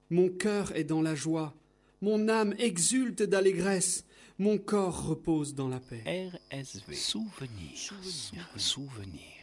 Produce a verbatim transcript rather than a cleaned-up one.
Mon cœur est dans la joie, mon âme exulte d'allégresse, mon corps repose dans la paix. R S V. Souvenir. Souvenir. Souvenir.